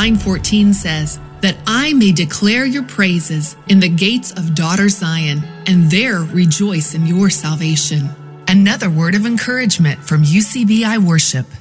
9:14 says, that I may declare your praises in the gates of daughter Zion, and there rejoice in your salvation. Another word of encouragement from UCBI Worship.